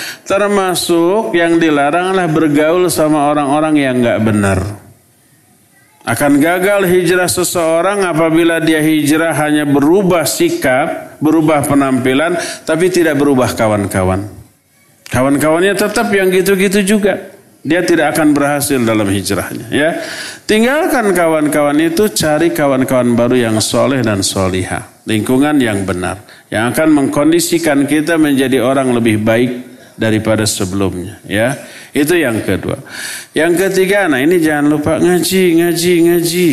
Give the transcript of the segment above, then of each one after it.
Termasuk yang dilarang adalah bergaul sama orang-orang yang nggak benar. Akan gagal hijrah seseorang apabila dia hijrah hanya berubah sikap, berubah penampilan, tapi tidak berubah kawan-kawan. Kawan-kawannya tetap yang gitu-gitu juga. Dia tidak akan berhasil dalam hijrahnya. Ya, tinggalkan kawan-kawan itu, cari kawan-kawan baru yang soleh dan solihah. Lingkungan yang benar, yang akan mengkondisikan kita menjadi orang lebih baik daripada sebelumnya. Ya. Itu yang kedua. Yang ketiga, nah ini jangan lupa ngaji.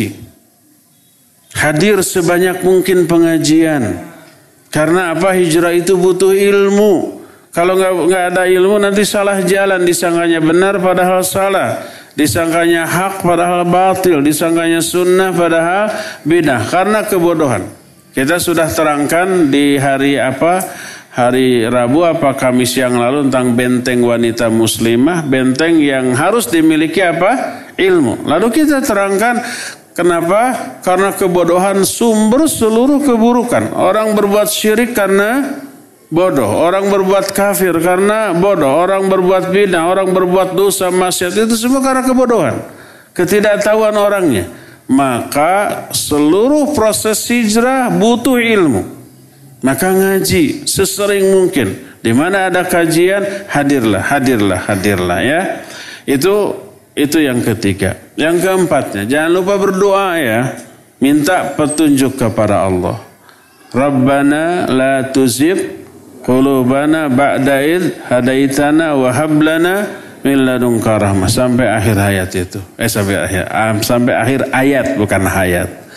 Hadir sebanyak mungkin pengajian. Karena apa? Hijrah itu butuh ilmu. Kalau nggak ada ilmu nanti salah jalan, disangkanya benar padahal salah, disangkanya hak padahal batil, disangkanya sunnah padahal bidah karena kebodohan. Kita sudah terangkan di hari Rabu Kamis yang lalu tentang benteng wanita muslimah, benteng yang harus dimiliki ilmu. Lalu kita terangkan kenapa? Karena kebodohan sumber seluruh keburukan. Orang berbuat syirik karena bodoh, orang berbuat kafir karena bodoh, orang berbuat bidah, orang berbuat dosa maksiat, itu semua karena kebodohan, ketidaktahuan orangnya. Maka seluruh proses hijrah butuh ilmu. Maka ngaji sesering mungkin. Di mana ada kajian, hadirlah ya. Itu yang ketiga. Yang keempatnya, jangan lupa berdoa ya. Minta petunjuk kepada Allah. Rabbana la tuzigh qulubana ba'da idh hadaitana wa hab lana min ladunka rahmah, sampai akhir ayat itu. Sampai akhir ayat, bukan hayat.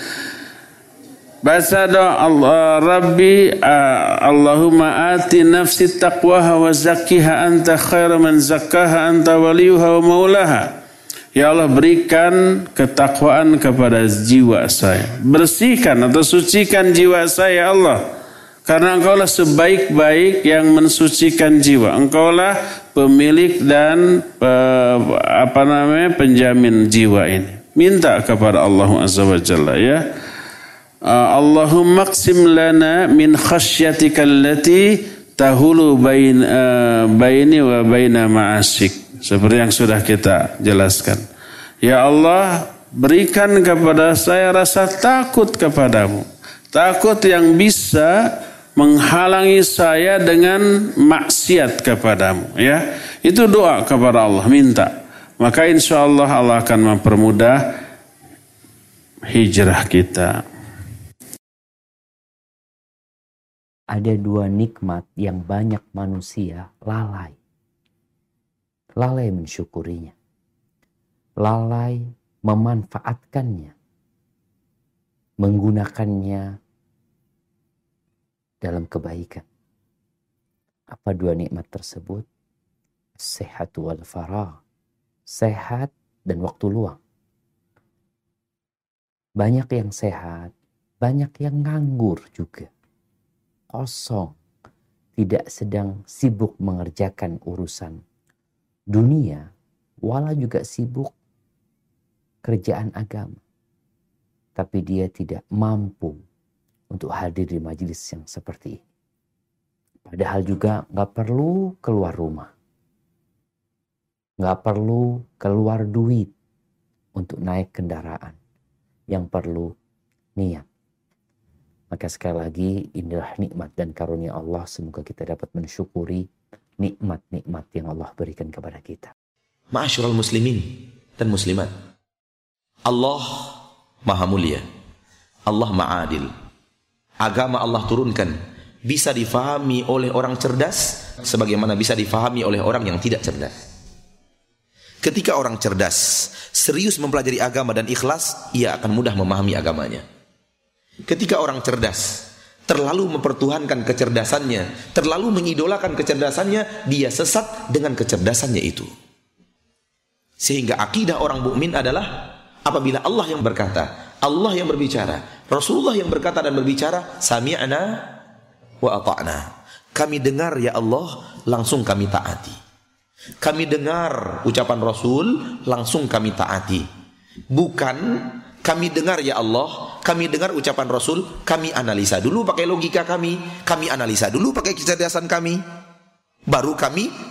Baca doa Allah, Rabbi Allahumma ati nafsi taqwaha wa zakkiha anta khairu man zakkaha anta waliyuha wa maulaha. Ya Allah, berikan ketakwaan kepada jiwa saya. Bersihkan atau sucikan jiwa saya, Allah. Karena Engkaulah sebaik-baik yang mensucikan jiwa. Engkaulah pemilik dan penjamin jiwa ini. Minta kepada Allah Azza wa Jalla ya. Allahumma qsim lana min khasyatika allati tahulu baini wa baina ma'asik. Seperti yang sudah kita jelaskan. Ya Allah, berikan kepada saya rasa takut kepadamu. Takut yang bisa menghalangi saya dengan maksiat kepadamu. Ya, itu doa kepada Allah, minta. Maka insya Allah Allah akan mempermudah hijrah kita. Ada dua nikmat yang banyak manusia lalai. Lalai mensyukurinya. Lalai memanfaatkannya. Menggunakannya dalam kebaikan. Apa dua nikmat tersebut? Sehat wal faragh. Sehat dan waktu luang. Banyak yang sehat, banyak yang nganggur juga. Kosong, tidak sedang sibuk mengerjakan urusan dunia, walau juga sibuk kerjaan agama. Tapi dia tidak mampu untuk hadir di majelis yang seperti ini. Padahal juga gak perlu keluar rumah. Gak perlu keluar duit untuk naik kendaraan. Yang perlu niat. Maka sekali lagi, inilah nikmat dan karunia Allah. Semoga kita dapat mensyukuri nikmat-nikmat yang Allah berikan kepada kita. Ma'asyiral muslimin dan muslimat. Allah Maha Mulia. Allah Maha Adil. Agama Allah turunkan bisa difahami oleh orang cerdas sebagaimana bisa difahami oleh orang yang tidak cerdas. Ketika orang cerdas serius mempelajari agama dan ikhlas, ia akan mudah memahami agamanya. Ketika orang cerdas terlalu mempertuhankan kecerdasannya, terlalu mengidolakan kecerdasannya, dia sesat dengan kecerdasannya itu. Sehingga akidah orang mukmin adalah apabila Allah yang berkata, Allah yang berbicara, Rasulullah yang berkata dan berbicara, sami'na wa ata'na. Kami dengar ya Allah, langsung kami taati. Kami dengar ucapan Rasul, langsung kami taati. Bukan kami dengar ya Allah, kami dengar ucapan Rasul, kami analisa dulu pakai logika kami analisa dulu pakai kecerdasan kami, baru kami